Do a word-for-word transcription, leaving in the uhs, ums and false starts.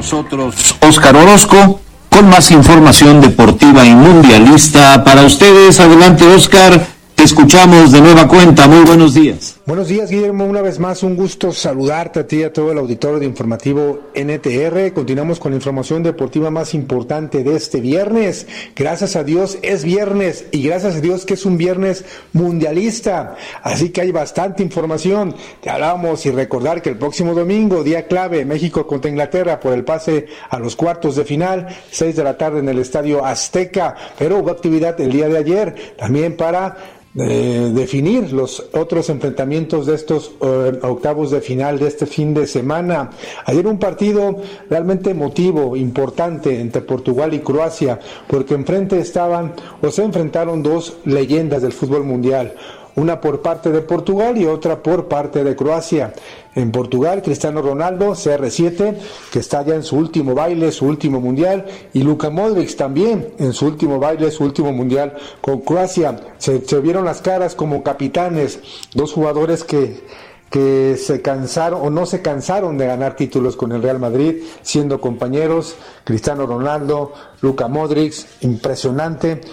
nosotros Óscar Orozco con más información deportiva y mundialista para ustedes. Adelante, Óscar, te escuchamos de nueva cuenta. Muy buenos días. Buenos días, Guillermo, una vez más un gusto saludarte a ti y a todo el auditorio de Informativo N T R. Continuamos con la información deportiva más importante de este viernes. Gracias a Dios es viernes y gracias a Dios que es un viernes mundialista, así que hay bastante información. Te hablamos y recordar que el próximo domingo, día clave, México contra Inglaterra por el pase a los cuartos de final, seis de la tarde en el Estadio Azteca, pero hubo actividad el día de ayer también para de definir los otros enfrentamientos de estos uh, octavos de final de este fin de semana. Ayer un partido realmente emotivo, importante entre Portugal y Croacia, porque enfrente estaban o se enfrentaron dos leyendas del fútbol mundial, una por parte de Portugal y otra por parte de Croacia. En Portugal, Cristiano Ronaldo, C R siete, que está ya en su último baile, su último mundial, y Luka Modric también en su último baile, su último mundial con Croacia. Se, se vieron las caras como capitanes, dos jugadores que que se cansaron o no se cansaron de ganar títulos con el Real Madrid, siendo compañeros. Cristiano Ronaldo, Luka Modric, impresionante